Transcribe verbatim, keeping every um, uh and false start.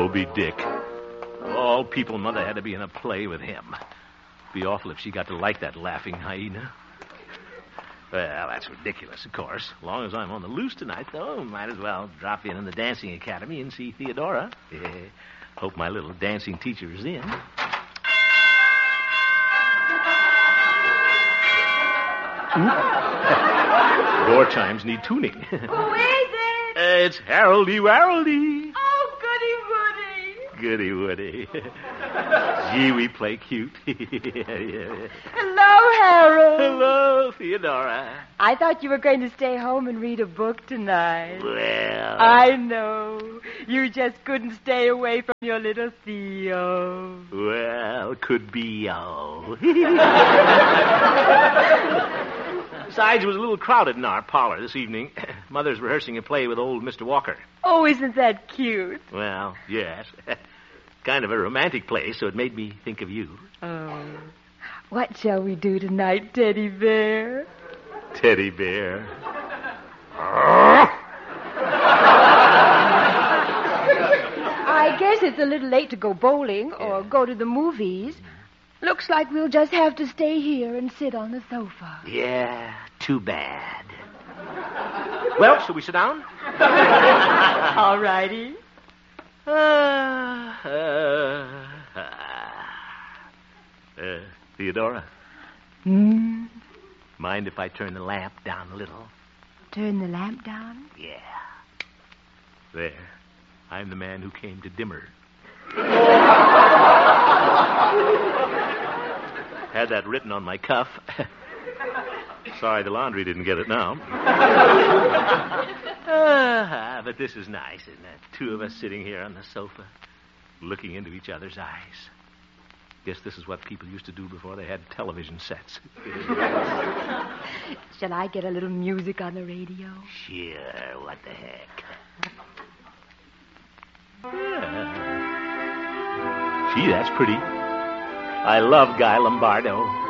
Moby Dick. All people, Mother had to be in a play with him. Be awful if she got to like that laughing hyena. Well, that's ridiculous, of course. As long as I'm on the loose tonight, though, might as well drop in in the dancing academy and see Theodora. Hope my little dancing teacher is in. Door chimes need tuning. Who is it? Uh, it's Haroldy Waroldy. Oh, goody Woody. Goody Woody. Gee, we play cute. Yeah. Hello, Harold. Hello, Theodora. I thought you were going to stay home and read a book tonight. Well... I know. You just couldn't stay away from your little Theo. Well, could be, oh. Besides, it was a little crowded in our parlor this evening. Mother's rehearsing a play with old Mister Walker. Oh, isn't that cute? Well, yes. Kind of a romantic play, so it made me think of you. Oh. What shall we do tonight, Teddy Bear? Teddy Bear. I guess it's a little late to go bowling or go to the movies. Looks like we'll just have to stay here and sit on the sofa. Yeah, too bad. Well, shall we sit down? All righty. Uh, uh, uh, Theodora. Hmm? Mind if I turn the lamp down a little? Turn the lamp down? Yeah. There. I'm the man who came to dimmer. Had that written on my cuff. Sorry the laundry didn't get it now. uh, but this is nice, isn't it? Two of us sitting here on the sofa, looking into each other's eyes. Guess this is what people used to do before they had television sets. Shall I get a little music on the radio? Sure, what the heck. Yeah. Gee, that's pretty. I love Guy Lombardo.